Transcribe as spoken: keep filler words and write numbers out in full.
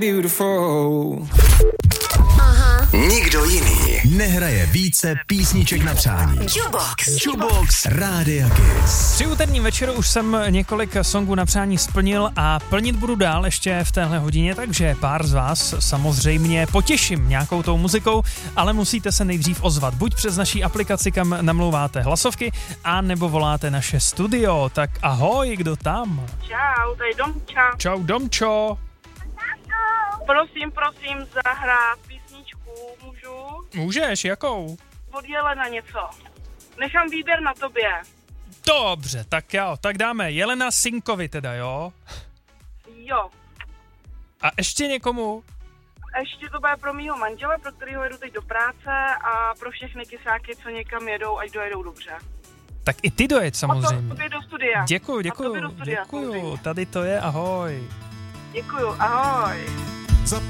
Beautiful. Aha. Nikdo jiný nehraje více písniček na přání. Jukebox. Jukebox Rádia Kiss. Při úterním večeru už jsem několik songů na přání splnil a plnit budu dál ještě v téhle hodině, takže pár z vás samozřejmě potěším nějakou tou muzikou, ale musíte se nejdřív ozvat. Buď přes naší aplikaci, kam namlouváte hlasovky, a nebo voláte naše studio. Tak ahoj, kdo tam? Čau, tady Domča. Čau, Domčo. Prosím, prosím, zahrát písničku, můžu? Můžeš, jakou? Od Jelena něco. Nechám výběr na tobě. Dobře, tak jo, tak dáme Jelena Sinkovi teda, jo? Jo. A ještě někomu? Ještě to bude pro mýho manžele, pro kterýho jedu teď do práce, a pro všechny kysáky, co někam jedou, ať dojedou dobře. Tak i ty dojeď samozřejmě. A to do studia. Děkuju, děkuju, do studia, děkuju, samozřejmě. tady to je, ahoj. Děkuju, ahoj.